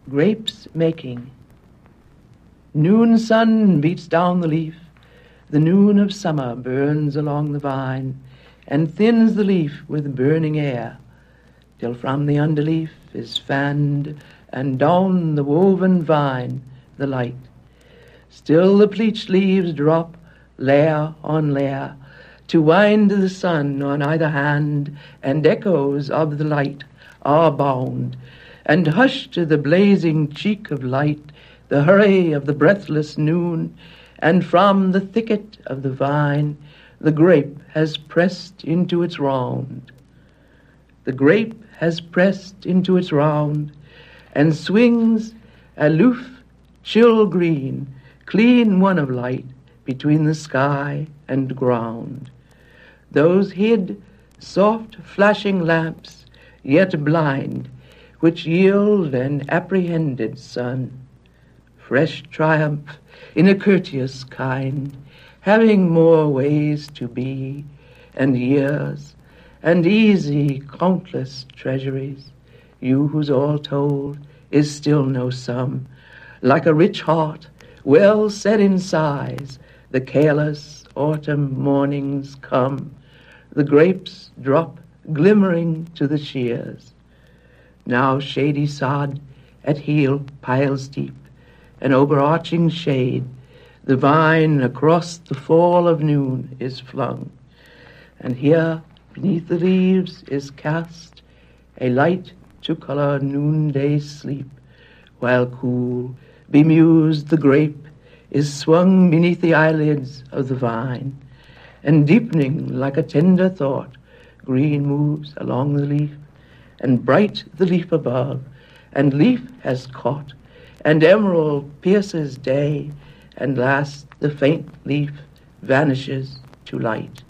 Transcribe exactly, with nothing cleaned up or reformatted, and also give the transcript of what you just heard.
Grapes making. Noon sun beats down the leaf. The noon of summer burns along the vine and thins the leaf with burning air, till from the underleaf is fanned and down the woven vine the light. Still the pleached leaves drop layer on layer to wind the sun on either hand, and echoes of the light are bound, and hush to the blazing cheek of light the hurry of the breathless noon, and from the thicket of the vine the grape has pressed into its round. The grape has pressed into its round, and swings aloof, chill green, clean one of light between the sky and ground. Those hid, soft flashing lamps, yet blind, which yield an apprehended sun. Fresh triumph in a courteous kind, having more ways to be, and years, and easy countless treasuries, you whose all told is still no sum, like a rich heart, well set in size, the careless autumn mornings come, the grapes drop glimmering to the shears. Now shady sod at heel piles deep, an overarching shade, the vine across the fall of noon is flung, and here beneath the leaves is cast a light to color noonday sleep, while cool, bemused the grape is swung beneath the eyelids of the vine, and deepening like a tender thought, green moves along the leaf, and bright the leaf above, and leaf has caught, and emerald pierces day, and last the faint leaf vanishes to light.